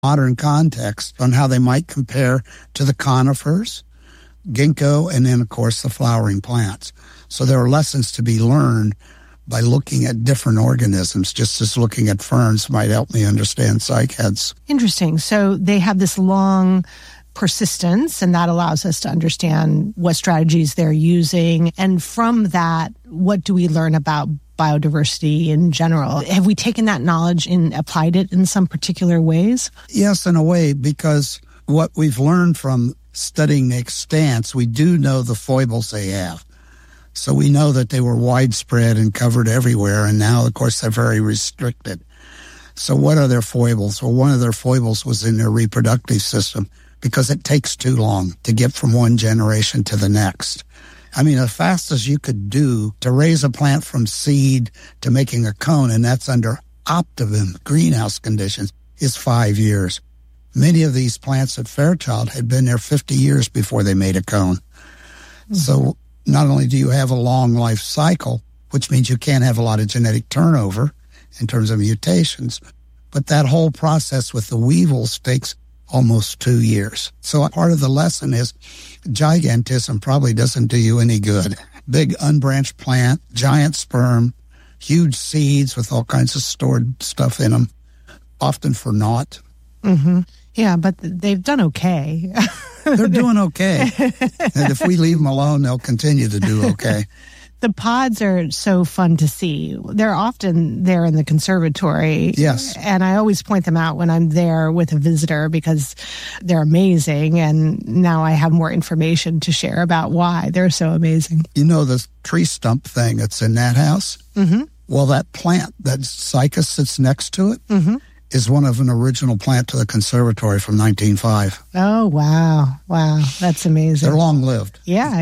modern context on how they might compare to the conifers, ginkgo, and then, of course, the flowering plants. So there are lessons to be learned by looking at different organisms, just as looking at ferns might help me understand cycads. Interesting. So they have this long persistence, and that allows us to understand what strategies they're using. And from that, what do we learn about biodiversity in general? Have we taken that knowledge and applied it in some particular ways? Yes, in a way, because what we've learned from studying the extants, we do know the foibles they have. So we know that they were widespread and covered everywhere, and now, of course, they're very restricted. So what are their foibles? Well, one of their foibles was in their reproductive system, because it takes too long to get from one generation to the next. I mean, the fastest you could do to raise a plant from seed to making a cone, and that's under optimum greenhouse conditions, is 5 years. Many of these plants at Fairchild had been there 50 years before they made a cone. Mm-hmm. So not only do you have a long life cycle, which means you can't have a lot of genetic turnover in terms of mutations, but that whole process with the weevils takes almost 2 years. So part of the lesson is gigantism probably doesn't do you any good. Big unbranched plant, giant sperm, huge seeds with all kinds of stored stuff in them, often for naught. Mm-hmm. Yeah, but they've done okay. They're doing okay. And if we leave them alone, they'll continue to do okay. The pods are so fun to see. They're often there in the conservatory. Yes. And I always point them out when I'm there with a visitor because they're amazing. And now I have more information to share about why they're so amazing. You know the tree stump thing that's in that house? Mm-hmm. Well, that plant, that cycas that's next to it, mm-hmm. is one of an original plant to the conservatory from 1905. Oh, wow. Wow. That's amazing. They're long-lived.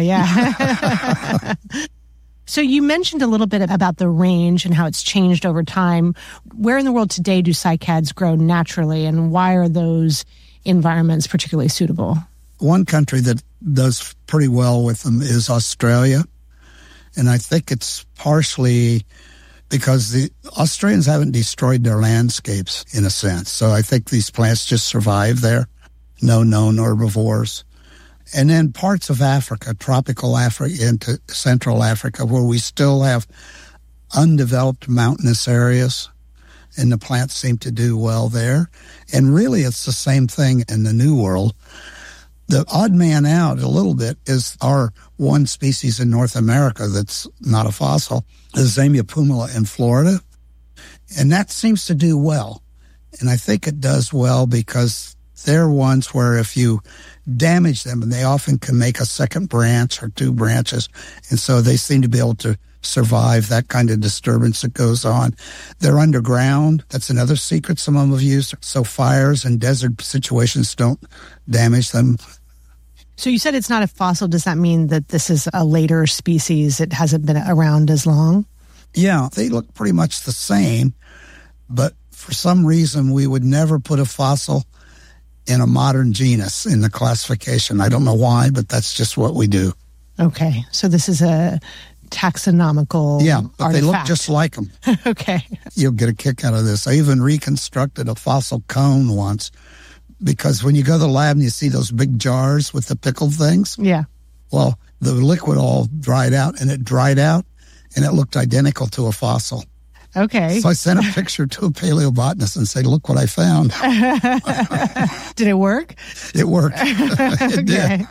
Yeah. So you mentioned a little bit about the range and how it's changed over time. Where in the world today do cycads grow naturally, and why are those environments particularly suitable? One country that does pretty well with them is Australia, and I think it's partially because the Australians haven't destroyed their landscapes in a sense. So I think these plants just survive there, no known herbivores. And then parts of Africa, tropical Africa into Central Africa, where we still have undeveloped mountainous areas, and the plants seem to do well there. And really, it's the same thing in the New World. The odd man out a little bit is our one species in North America that's not a fossil, the Zamia pumila in Florida. And that seems to do well. And I think it does well because they're ones where if you damage them, and they often can make a second branch or two branches, and so they seem to be able to survive that kind of disturbance that goes on. They're underground. That's another secret some of them have used, so fires and desert situations don't damage them. So you said it's not a fossil. Does that mean that this is a later species? It hasn't been around as long? Yeah, they look pretty much the same, but for some reason we would never put a fossil in a modern genus in the classification. I don't know why, but that's just what we do. Okay, so this is a taxonomical but artifact. They look just like them. Okay. You'll get a kick out of this. I even reconstructed a fossil cone once, because when you go to the lab and you see those big jars with the pickled things, well, the liquid all dried out, and it looked identical to a fossil. Okay. So I sent a picture to a paleobotanist and said, look what I found. Did it work? It worked. It did.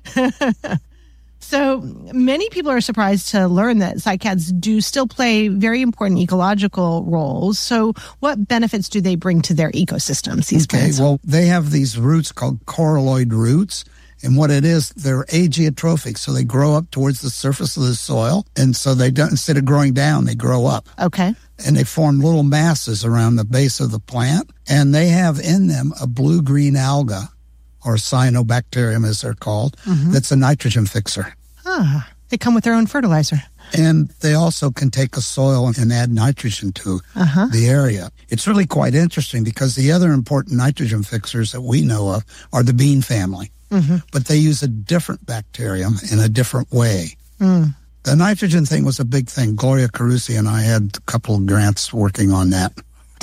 So many people are surprised to learn that cycads do still play very important ecological roles. So what benefits do they bring to their ecosystems, these plants? Well, they have these roots called coralloid roots. And what it is, they're ageotrophic, so they grow up towards the surface of the soil. And so they don't, instead of growing down, they grow up. Okay. And they form little masses around the base of the plant. And they have in them a blue-green alga, or cyanobacterium as they're called, that's a nitrogen fixer. They come with their own fertilizer. And they also can take a soil and add nitrogen to the area. It's really quite interesting because the other important nitrogen fixers that we know of are the bean family. But they use a different bacterium in a different way. The nitrogen thing was a big thing. Gloria Carusi and I had a couple of grants working on that.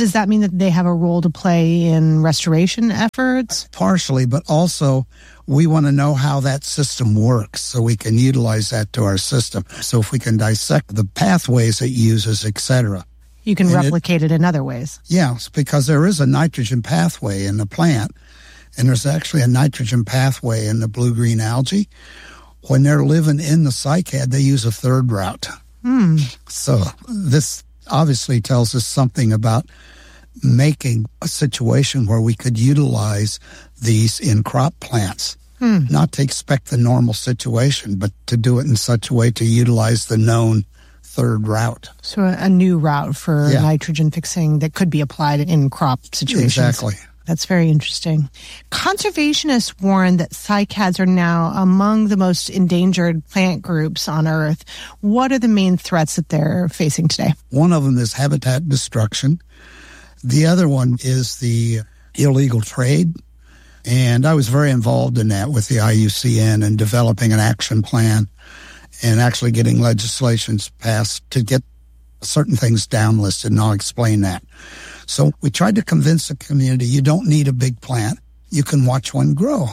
Does that mean that they have a role to play in restoration efforts? Partially, but also we want to know how that system works so we can utilize that to our system. So if we can dissect the pathways it uses, etc. You can replicate it in other ways. Yeah, because there is a nitrogen pathway in the plant, and there's actually a nitrogen pathway in the blue-green algae. When they're living in the cycad, they use a third route. So this obviously tells us something about making a situation where we could utilize these in crop plants. Not to expect the normal situation, but to do it in such a way to utilize the known third route. So a new route for nitrogen fixing that could be applied in crop situations. Exactly. That's very interesting. Conservationists warn that cycads are now among the most endangered plant groups on Earth. What are the main threats that they're facing today? One of them is habitat destruction. The other one is the illegal trade. And I was very involved in that with the IUCN and developing an action plan and actually getting legislations passed to get certain things downlisted, and I'll explain that. So we tried to convince the community you don't need a big plant. You can watch one grow.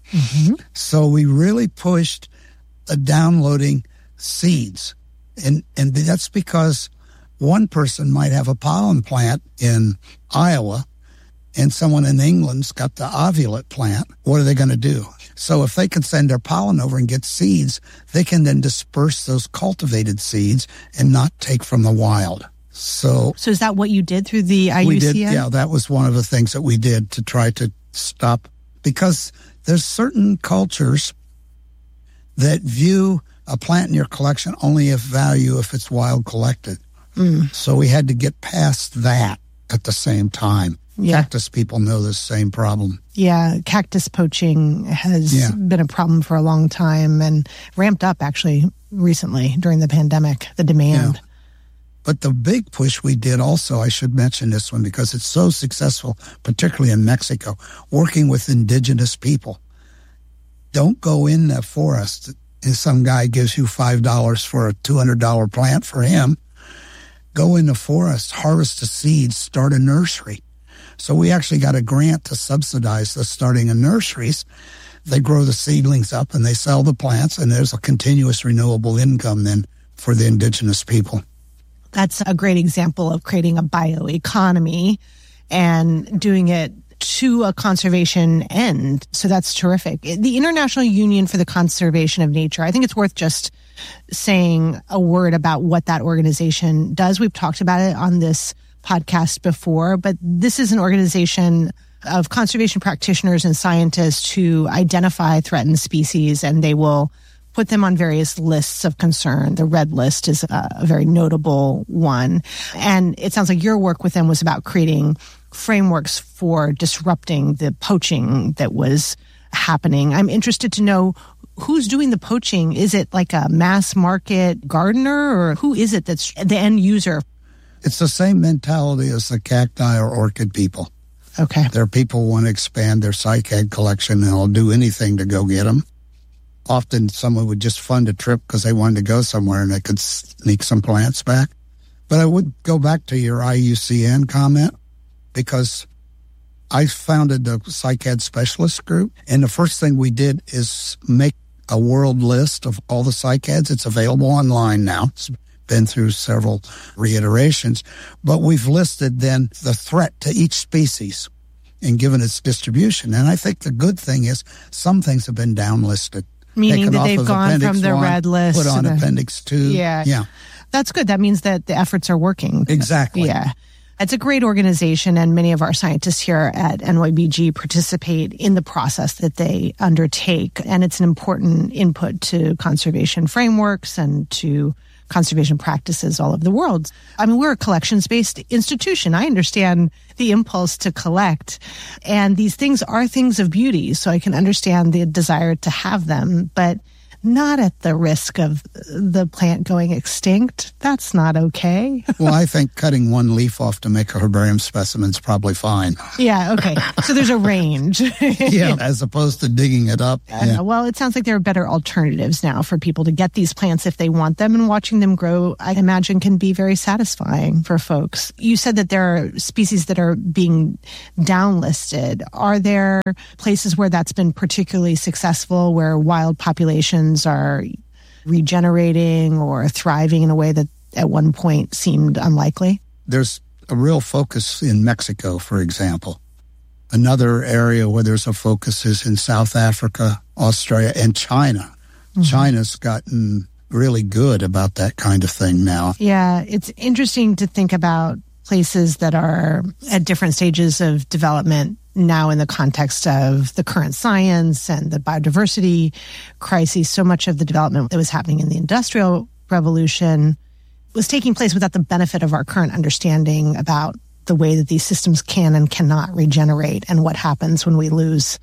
So we really pushed downloading seeds. And that's because one person might have a pollen plant in Iowa and someone in England's got the ovulate plant. What are they going to do? So if they can send their pollen over and get seeds, they can then disperse those cultivated seeds and not take from the wild. So is that what you did through the IUCN? We did, yeah, that was one of the things that we did to try to stop, because there's certain cultures that view a plant in your collection only of value if it's wild collected. So we had to get past that at the same time. Cactus people know the same problem. Yeah, cactus poaching has been a problem for a long time and ramped up actually recently during the pandemic, the demand. But the big push we did also, I should mention this one because it's so successful, particularly in Mexico, working with indigenous people. Don't go in the forest and some guy gives you $5 for a $200 plant for him. Go in the forest, harvest the seeds, start a nursery. So we actually got a grant to subsidize the starting of nurseries. They grow the seedlings up and they sell the plants, and there's a continuous renewable income then for the indigenous people. That's a great example of creating a bioeconomy and doing it to a conservation end. So that's terrific. The International Union for the Conservation of Nature, I think it's worth just saying a word about what that organization does. We've talked about it on this podcast before, but this is an organization of conservation practitioners and scientists who identify threatened species, and they will put them on various lists of concern. The red list is a very notable one. And it sounds like your work with them was about creating frameworks for disrupting the poaching that was happening. I'm interested to know who's doing the poaching. Is it like a mass market gardener, or who is it that's the end user? It's the same mentality as the cacti or orchid people. Okay. There are people who want to expand their cycad collection, and they'll do anything to go get them. Often someone would just fund a trip because they wanted to go somewhere and they could sneak some plants back. But I would go back to your IUCN comment, because I founded the Cycad Specialist Group, and the first thing we did is make a world list of all the cycads. It's available online now. It's been through several reiterations, but we've listed then the threat to each species and given its distribution. And I think the good thing is some things have been downlisted. Meaning that they've gone from the red list put on Appendix 2. Yeah. That's good. That means that the efforts are working. Exactly. Yeah. It's a great organization, and many of our scientists here at NYBG participate in the process that they undertake. And it's an important input to conservation frameworks and to conservation practices all over the world. I mean, we're a collections-based institution. I understand the impulse to collect, and these things are things of beauty, so I can understand the desire to have them. But not at the risk of the plant going extinct. That's not okay. Well, I think cutting one leaf off to make a herbarium specimen is probably fine. Yeah, okay. So there's a range. Yeah, as opposed to digging it up. Yeah. Well, it sounds like there are better alternatives now for people to get these plants if they want them, and watching them grow, I imagine, can be very satisfying for folks. You said that there are species that are being downlisted. Are there places where that's been particularly successful, where wild populations are regenerating or thriving in a way that at one point seemed unlikely? There's a real focus in Mexico, for example. Another area where there's a focus is in South Africa, Australia, and China. Mm-hmm. China's gotten really good about that kind of thing now. Yeah, it's interesting to think about places that are at different stages of development now in the context of the current science and the biodiversity crisis. So much of the development that was happening in the Industrial Revolution was taking place without the benefit of our current understanding about the way that these systems can and cannot regenerate and what happens when we lose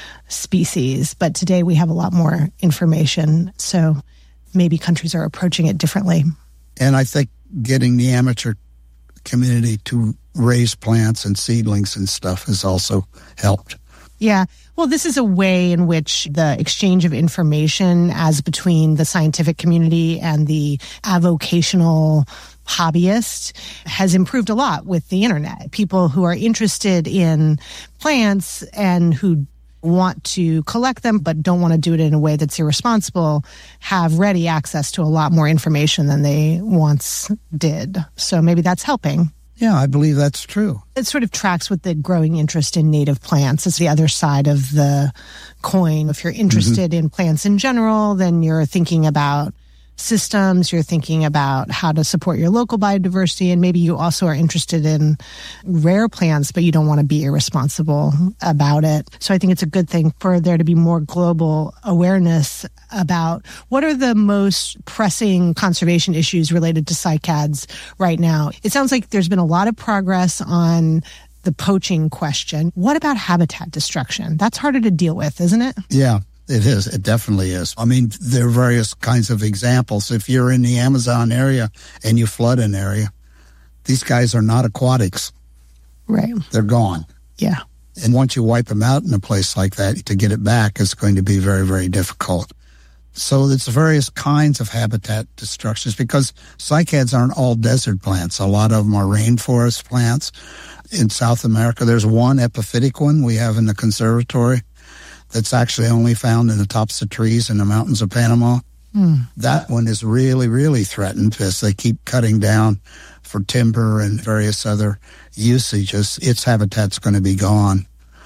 species. But today we have a lot more information, so maybe countries are approaching it differently. And I think getting the amateur community to raise plants and seedlings and stuff has also helped. Yeah. Well, this is a way in which the exchange of information as between the scientific community and the avocational hobbyist has improved a lot with the internet. People who are interested in plants and who want to collect them but don't want to do it in a way that's irresponsible have ready access to a lot more information than they once did. So maybe that's helping. Yeah, I believe that's true. It sort of tracks with the growing interest in native plants. It's the other side of the coin. If you're interested in plants in general, then you're thinking about systems, you're thinking about how to support your local biodiversity, and maybe you also are interested in rare plants, but you don't want to be irresponsible about it. So I think it's a good thing for there to be more global awareness about what are the most pressing conservation issues related to cycads right now. It sounds like there's been a lot of progress on the poaching question. What about habitat destruction? That's harder to deal with, isn't it? Yeah. It is. It definitely is. I mean, there are various kinds of examples. If you're in the Amazon area and you flood an area, these guys are not aquatics. Right. They're gone. Yeah. And once you wipe them out in a place like that, to get it back is going to be very, very difficult. So it's various kinds of habitat destructions because cycads aren't all desert plants. A lot of them are rainforest plants. In South America, there's one epiphytic one we have in the conservatory that's actually only found in the tops of trees in the mountains of Panama. That one is really, really threatened as they keep cutting down for timber and various other usages. Its habitat's going to be gone.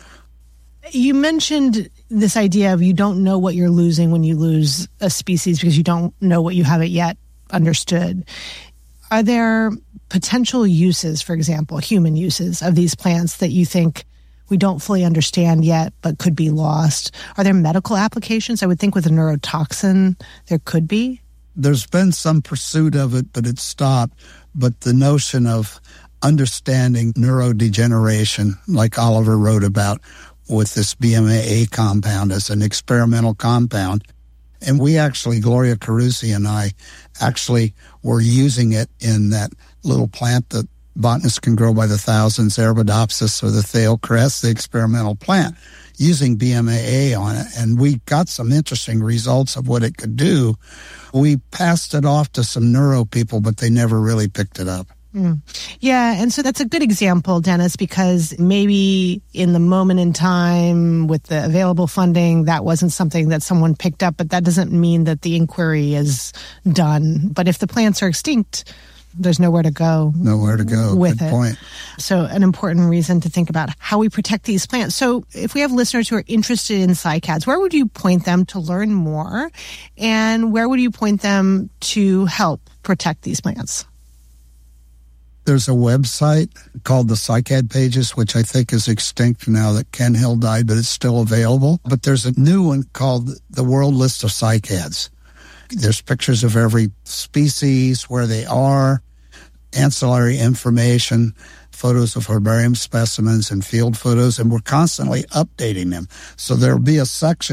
You mentioned this idea of you don't know what you're losing when you lose a species because you don't know what you haven't yet understood. Are there potential uses, for example, human uses of these plants that you think we don't fully understand yet, but could be lost? Are there medical applications? I would think with a neurotoxin, there could be. There's been some pursuit of it, but it's stopped. But the notion of understanding neurodegeneration, like Oliver wrote about with this BMAA compound as an experimental compound, and we actually, Gloria Carusi and I, actually were using it in that little plant that botanists can grow by the thousands, Arabidopsis or the Thale cress, the experimental plant, using BMAA on it. And we got some interesting results of what it could do. We passed it off to some neuro people, but they never really picked it up. Yeah, and so that's a good example, Dennis, because maybe in the moment in time with the available funding, that wasn't something that someone picked up, but that doesn't mean that the inquiry is done. But if the plants are extinct, there's nowhere to go. Nowhere to go. With Good it. point. So an important reason to think about how we protect these plants. So if we have listeners who are interested in cycads, where would you point them to learn more? And where would you point them to help protect these plants? There's a website called the Cycad Pages, which I think is extinct now that Ken Hill died, but it's still available. But there's a new one called the World List of Cycads. There's pictures of every species, where they are, ancillary information, photos of herbarium specimens and field photos, and we're constantly updating them. So there'll be a section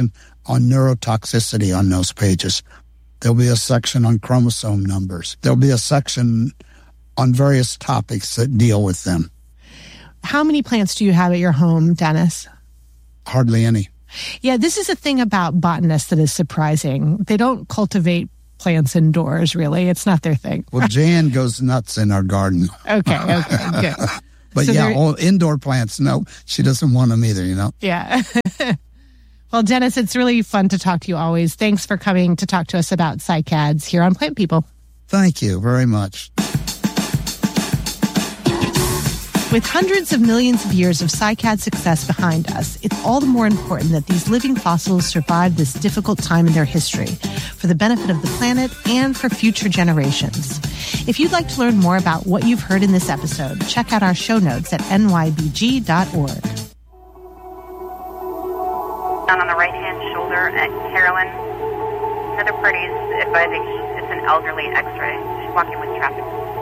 on neurotoxicity on those pages. There'll be a section on chromosome numbers. There'll be a section on various topics that deal with them. How many plants do you have at your home, Dennis? Hardly any. Yeah, this is a thing about botanists that is surprising. They don't cultivate plants indoors, really. It's not their thing. Well, Jan goes nuts in our garden. Okay, good. But so all indoor plants, no, she doesn't want them either, Yeah. Well, Dennis, it's really fun to talk to you always. Thanks for coming to talk to us about cycads here on Plant People. Thank you very much. With hundreds of millions of years of cycad success behind us, it's all the more important that these living fossils survive this difficult time in their history for the benefit of the planet and for future generations. If you'd like to learn more about what you've heard in this episode, check out our show notes at nybg.org. Down on the right-hand shoulder at Carolyn. Another party's advising it's an elderly X-ray. She's walking with traffic.